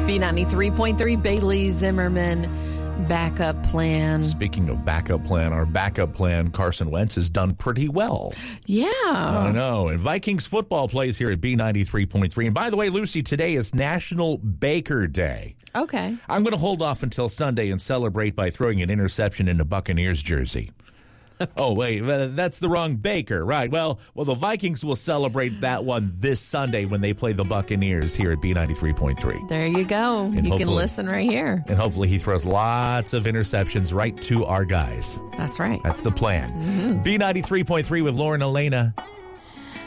B93.3, Bailey Zimmerman. Backup plan. Speaking of backup plan, our backup plan, Carson Wentz, has done pretty well. Yeah. I know. And Vikings football plays here at B93.3. And by the way, Lucy, today is National Baker Day. Okay. I'm going to hold off until Sunday and celebrate by throwing an interception in a Buccaneers jersey. Oh, wait, that's the wrong Baker. Right. Well, the Vikings will celebrate that one this Sunday when they play the Buccaneers here at B93.3. There you go. And you can listen right here. And hopefully he throws lots of interceptions right to our guys. That's right. That's the plan. B93.3 with Lauren Elena.